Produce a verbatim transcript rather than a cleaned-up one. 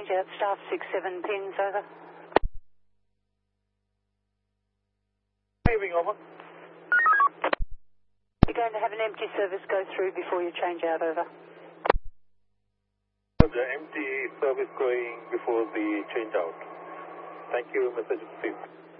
change out staff six seven pins, over. Moving over. You're going to have an empty service go through before you change out, over. The empty service going before the change out. Thank you, message received.